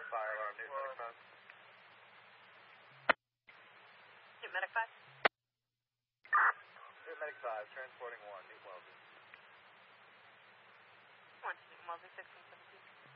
fire alarm, Newton Medic 5. Newton Medic 5. Newton Medic 5, transporting 1, Newton Wellesley. 1 to Newton Wellesley, 1617.